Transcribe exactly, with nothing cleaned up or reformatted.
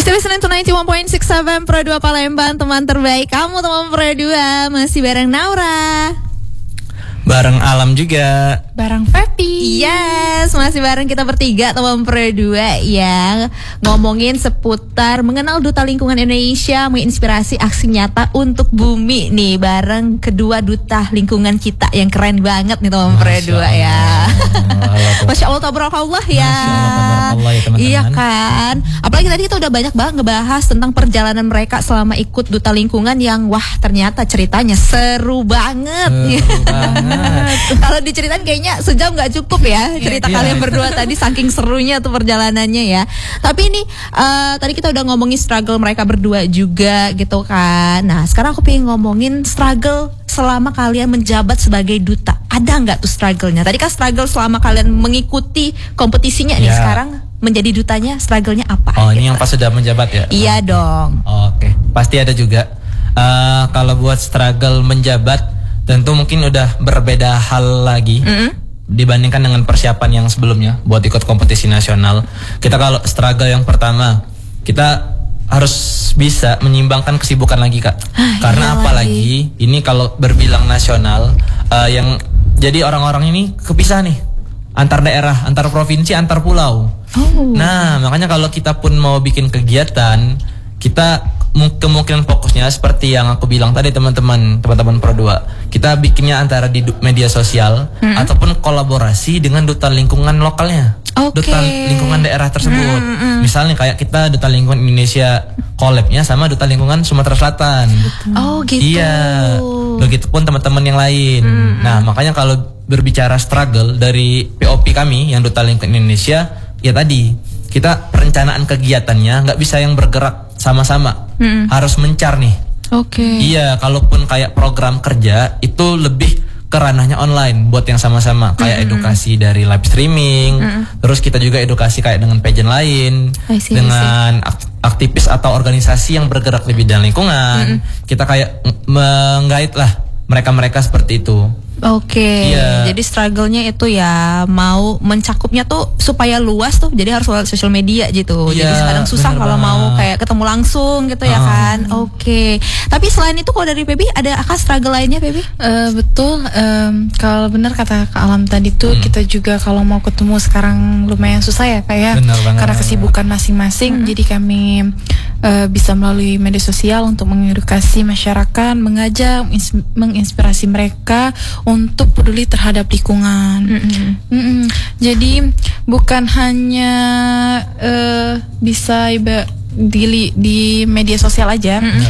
Still listening to ninety one point six F M Pro dua Palembang, teman terbaik kamu, teman Pro dua. Masih bareng Naura, bareng Alam juga, bareng Fepi. Yes, masih bareng kita bertiga teman Pro dua yang ngomongin seputar mengenal Duta Lingkungan Indonesia, menginspirasi aksi nyata untuk bumi nih, bareng kedua duta lingkungan kita yang keren banget nih teman Pro dua ya. Masya Allah tabarakallah ya. Tabarakallah ya teman-teman. Iya kan. Apalagi tadi kita udah banyak banget ngebahas tentang perjalanan mereka selama ikut Duta Lingkungan yang wah ternyata ceritanya seru banget. Seru banget. Kalau diceritain kayaknya sejam nggak cukup ya cerita yeah. kalian berdua tadi, saking serunya tuh perjalanannya ya. Tapi ini uh, tadi kita udah ngomongin struggle mereka berdua juga gitu kan. Nah sekarang aku pengen ngomongin struggle selama kalian menjabat sebagai duta. Ada nggak tuh struggle-nya? Tadi kan struggle selama kalian mengikuti kompetisinya nih, yeah. sekarang menjadi dutanya struggle-nya apa? Oh gitu. ini yang pas sudah menjabat ya? Iya dong. Oh, Oke, okay. Pasti ada juga. Uh, kalau buat struggle menjabat, tentu mungkin udah berbeda hal lagi mm-hmm. dibandingkan dengan persiapan yang sebelumnya buat ikut kompetisi nasional. Kita kalau struggle yang pertama, kita harus bisa menyimbangkan kesibukan lagi kak. Ah, karena apalagi lagi. Ini kalau berbilang nasional, uh, yang jadi orang-orang ini kepisah nih, antar daerah, antar provinsi, antar pulau. Oh. Nah makanya kalau kita pun mau bikin kegiatan, kita kemungkinan fokusnya seperti yang aku bilang tadi teman-teman, teman-teman Pro dua, kita bikinnya antara di media sosial hmm. ataupun kolaborasi dengan duta lingkungan lokalnya, okay. duta lingkungan daerah tersebut. Hmm, hmm. Misalnya kayak kita duta lingkungan Indonesia collabnya sama duta lingkungan Sumatera Selatan. Oh gitu. Iya. Begitupun teman-teman yang lain. Hmm. Nah makanya kalau berbicara struggle dari P O P kami yang duta lingkungan Indonesia, ya tadi kita perencanaan kegiatannya nggak bisa yang bergerak sama-sama, hmm. harus mencar nih. Oke. Okay. Iya, kalaupun kayak program kerja itu lebih ke ranahnya online buat yang sama-sama, kayak hmm. edukasi dari live streaming, hmm. terus kita juga edukasi kayak dengan pageant lain, see, dengan aktivis atau organisasi yang bergerak di bidang lingkungan, hmm. kita kayak menggait lah mereka-mereka seperti itu. Oke, okay. yeah. Jadi struggle-nya itu ya mau mencakupnya tuh supaya luas tuh, jadi harus lewat sosial media gitu. Yeah, jadi kadang susah kalau mau kayak ketemu langsung gitu uh. ya kan. Oke, okay. Tapi selain itu kalau dari Pebi ada akar struggle lainnya Pebi? Uh, betul, um, kalau benar kata Kak Alam tadi tuh hmm. kita juga kalau mau ketemu sekarang lumayan susah ya Kak ya. Karena kesibukan masing-masing, hmm. jadi kami uh, bisa melalui media sosial untuk mengedukasi masyarakat, mengajak, menginspirasi mereka untuk peduli terhadap lingkungan. Mm-hmm. Mm-hmm. Jadi bukan hanya uh, bisa iba di di media sosial aja, mm-hmm.